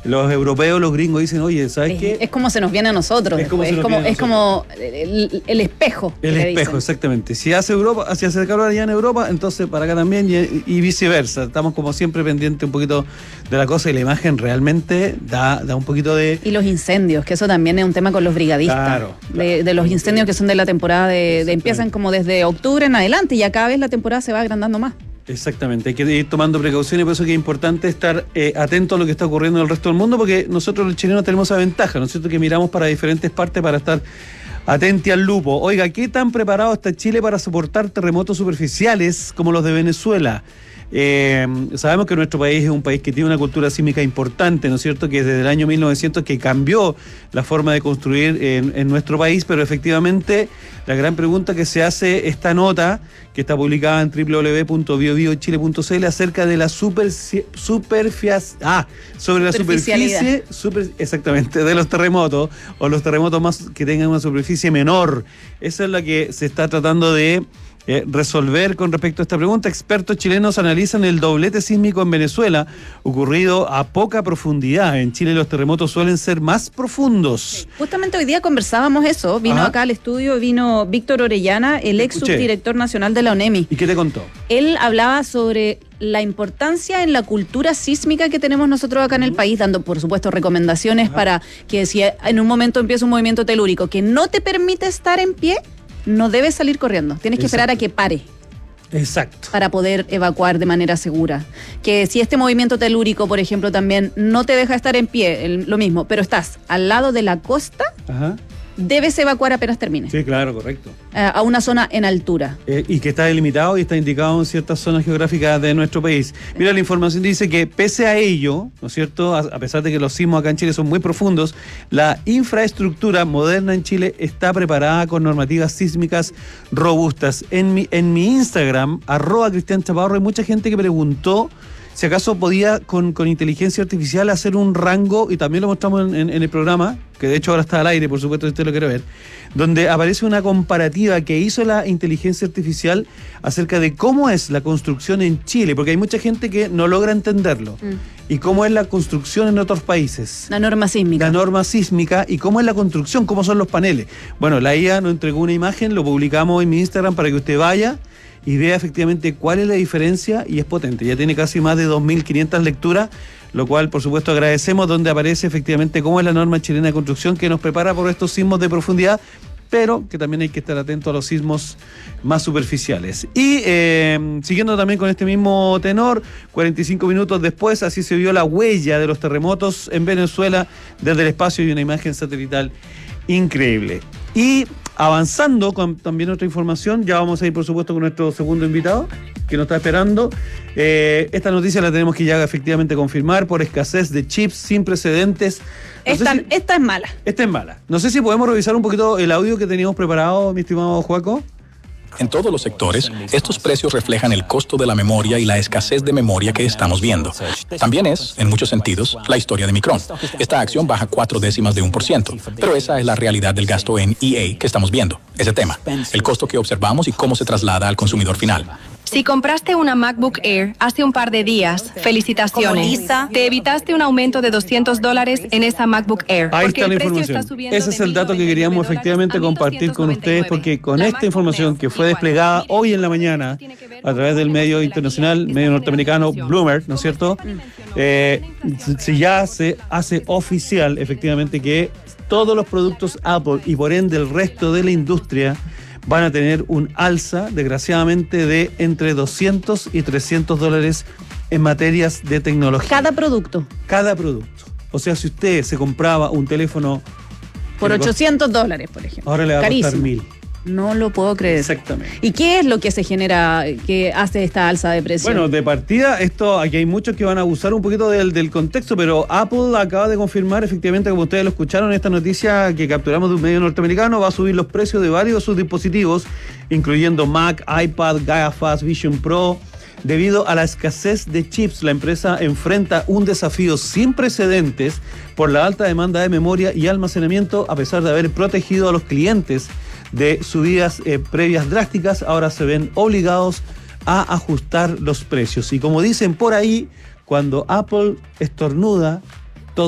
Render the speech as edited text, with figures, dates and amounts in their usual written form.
los europeos, los gringos dicen, oye, ¿sabes qué? Es como se nos viene a nosotros. Es como el espejo. El espejo, exactamente. Si hace calor allá en Europa, entonces para acá también y viceversa. Estamos como siempre pendientes un poquito de la cosa y la imagen realmente da un poquito de... Y los incendios, que eso también es un tema con los brigadistas. Claro. De los incendios que son de la temporada empiezan como desde octubre en adelante y ya cada vez la temporada se va agrandando más. Exactamente, hay que ir tomando precauciones, por eso que es importante estar atento a lo que está ocurriendo en el resto del mundo, porque nosotros los chilenos tenemos esa ventaja, ¿no es cierto?, que miramos para diferentes partes para estar atentos al lupo. Oiga, ¿qué tan preparado está Chile para soportar terremotos superficiales como los de Venezuela? Sabemos que nuestro país es un país que tiene una cultura sísmica importante, ¿no es cierto?, que desde el año 1900 que cambió la forma de construir en nuestro país, pero efectivamente la gran pregunta que se hace esta nota que está publicada en www.biobiochile.cl acerca de la superficie exactamente, de los terremotos o los terremotos más que tengan una superficie menor. Esa es la que se está tratando de resolver con respecto a esta pregunta. Expertos chilenos analizan el doblete sísmico en Venezuela ocurrido a poca profundidad. En Chile los terremotos suelen ser más profundos. Sí. Justamente hoy día conversábamos eso. Vino acá al estudio, Víctor Orellana, el ex subdirector nacional de la ONEMI. ¿Y qué te contó? Él hablaba sobre la importancia en la cultura sísmica que tenemos nosotros acá en el país, dando por supuesto recomendaciones para que si en un momento empieza un movimiento telúrico que no te permite estar en pie, no debes salir corriendo, tienes que esperar a que pare. Exacto. Para poder evacuar de manera segura. Que si este movimiento telúrico, por ejemplo, también no te deja estar en pie, lo mismo, pero estás al lado de la costa, debes evacuar apenas termine. Sí, claro, correcto. A una zona en altura. Y que está delimitado y está indicado en ciertas zonas geográficas de nuestro país. Mira, la información dice que pese a ello, ¿no es cierto?, a pesar de que los sismos acá en Chile son muy profundos, la infraestructura moderna en Chile está preparada con normativas sísmicas robustas. En mi Instagram, @CristianChaparro, hay mucha gente que preguntó si acaso podía con inteligencia artificial hacer un rango, y también lo mostramos en el programa, que de hecho ahora está al aire, por supuesto, si usted lo quiere ver, donde aparece una comparativa que hizo la inteligencia artificial acerca de cómo es la construcción en Chile, porque hay mucha gente que no logra entenderlo, y cómo es la construcción en otros países. La norma sísmica. La norma sísmica y cómo es la construcción, cómo son los paneles. Bueno, la IA nos entregó una imagen, lo publicamos en mi Instagram para que usted vaya y vea efectivamente cuál es la diferencia, y es potente. Ya tiene casi más de 2.500 lecturas, lo cual por supuesto agradecemos, donde aparece efectivamente cómo es la norma chilena de construcción que nos prepara por estos sismos de profundidad, pero que también hay que estar atento a los sismos más superficiales. Y siguiendo también con este mismo tenor, 45 minutos después, así se vio la huella de los terremotos en Venezuela desde el espacio, y una imagen satelital increíble. Y avanzando con también otra información, ya vamos a ir por supuesto con nuestro segundo invitado que nos está esperando. Esta noticia la tenemos que ya efectivamente confirmar por escasez de chips sin precedentes. Esta es mala. Esta es mala. No sé si podemos revisar un poquito el audio que teníamos preparado, mi estimado Joaco. En todos los sectores, estos precios reflejan el costo de la memoria y la escasez de memoria que estamos viendo. También es, en muchos sentidos, la historia de Micron. Esta acción baja 0.4%, pero esa es la realidad del gasto en EA que estamos viendo, ese tema, el costo que observamos y cómo se traslada al consumidor final. Si compraste una MacBook Air hace un par de días, felicitaciones. Te evitaste un aumento de $200 en esa MacBook Air. Ahí está la información. Ese es el dato que queríamos efectivamente compartir con ustedes, porque con esta información que fue desplegada hoy en la mañana a través del medio internacional, medio norteamericano, Bloomberg, ¿no es cierto? Ya se hace oficial efectivamente que todos los productos Apple y por ende el resto de la industria van a tener un alza, desgraciadamente, de entre $200 y $300 en materias de tecnología. Cada producto. Cada producto. O sea, si usted se compraba un teléfono por $800, por ejemplo, ahora le va a costar 1.000. No lo puedo creer. Exactamente. ¿Y qué es lo que se genera, que hace esta alza de precios? Bueno, de partida, aquí hay muchos que van a abusar un poquito del contexto, pero Apple acaba de confirmar, efectivamente, como ustedes lo escucharon, esta noticia que capturamos de un medio norteamericano, va a subir los precios de varios de sus dispositivos, incluyendo Mac, iPad, gafas, Vision Pro. Debido a la escasez de chips, la empresa enfrenta un desafío sin precedentes por la alta demanda de memoria y almacenamiento, a pesar de haber protegido a los clientes de subidas previas drásticas. Ahora se ven obligados a ajustar los precios. Y como dicen por ahí, cuando Apple estornuda,